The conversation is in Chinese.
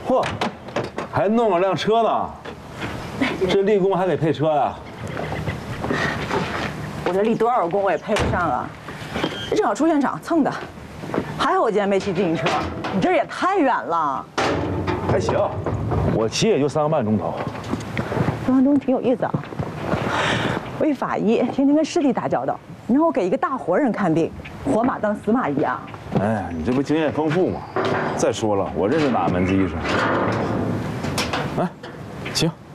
嚯，还弄了辆车呢，这立功还得配车呀？ 我这立多少功我也配不上啊！这正好出现场蹭的，还好我今天没骑自行车，你这也太远了。 还行，我骑也就3个半钟头。 3分钟挺有意思啊。我一法医，天天跟尸体打交道，你让我给一个大活人看病，活马当死马医啊！ 哎，你这不经验丰富吗？再说了，我认识哪门子医生？来，请。